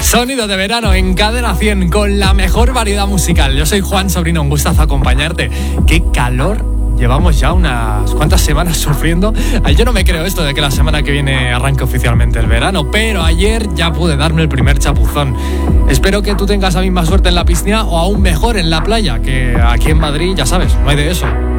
Sonido de verano en Cadena 100 con la mejor variedad musical. Yo soy Juan Sobrino, un gustazo acompañarte. ¡Qué calor! Llevamos ya unas cuantas semanas sufriendo. Yo no me creo esto de que la semana que viene arranque oficialmente el verano, pero ayer ya pude darme el primer chapuzón. Espero que tú tengas la misma suerte en la piscina o aún mejor en la playa, que aquí en Madrid, ya sabes, no hay de eso.